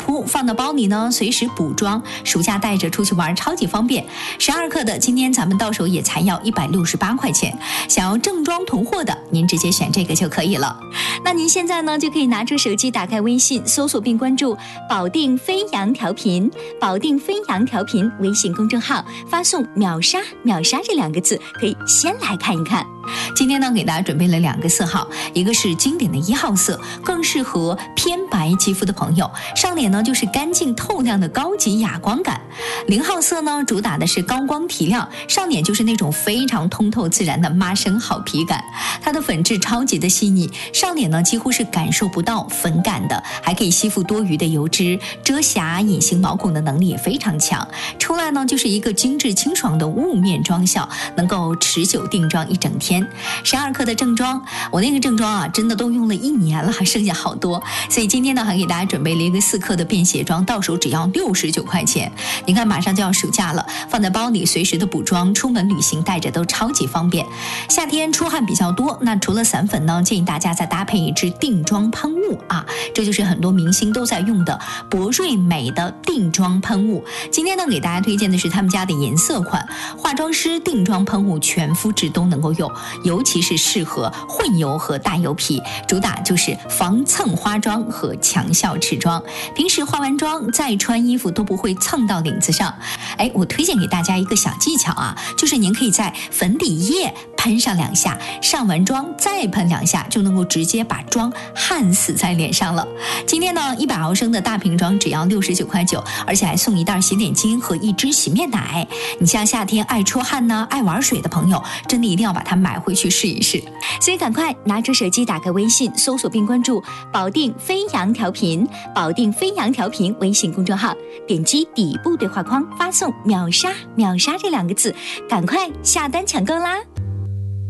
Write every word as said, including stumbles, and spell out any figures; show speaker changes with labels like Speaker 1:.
Speaker 1: 出，放到包里呢，随时补妆，暑假带着出去玩超级方便。十二克的今天咱们到手也才要一百六十八块钱，想要正装囤货的，您直接选这个就可以了。
Speaker 2: 那您现在呢就可以拿出手机，打开微信，搜索并关注保定飞扬调频，保定飞扬调频微信公众号，发送秒杀秒杀这两个字，可以先来看一看。
Speaker 1: 今天呢，给大家准备了两个色号，一个是经典的一号色，更适合偏白肌肤的朋友，上脸呢就是干净透亮的高级哑光感。零号色呢，主打的是高光提亮，上脸就是那种非常通透自然的妈生好皮感。它的粉质超级的细腻，上脸呢几乎是感受不到粉感的，还可以吸附多余的油脂，遮瑕隐形毛孔的能力也非常强。出来呢就是一个精致清爽的雾面妆效，能够持久定妆一整天。十二克的正装，我那个正装啊，真的都用了一年了，还剩下好多。所以今天呢，还给大家准备了一个四克的便携装，到手只要六十九块钱。你看，马上就要暑假了，放在包里随时的补妆，出门旅行带着都超级方便。夏天出汗比较多，那除了散粉呢，建议大家再搭配一支定妆喷雾啊，这就是很多明星都在用的博瑞美的定妆喷雾。今天呢，给大家推荐的是他们家的颜色款化妆师定妆喷雾，全肤质都能够用。尤其是适合混油和大油皮，主打就是防蹭花妆和强效持妆，平时化完妆再穿衣服都不会蹭到领子上。哎，我推荐给大家一个小技巧啊，就是您可以在粉底液喷上两下，上完妆再喷两下，就能够直接把妆焊死在脸上了。今天呢，一百毫升的大瓶装只要六十九块九，而且还送一袋洗脸巾和一支洗面奶。你像夏天爱出汗呢、爱玩水的朋友，真的一定要把它买回去试一试。
Speaker 2: 所以赶快拿出手机，打开微信，搜索并关注保定飞扬调频，保定飞扬调频微信公众号，点击底部对话框，发送秒杀秒杀这两个字，赶快下单抢购啦。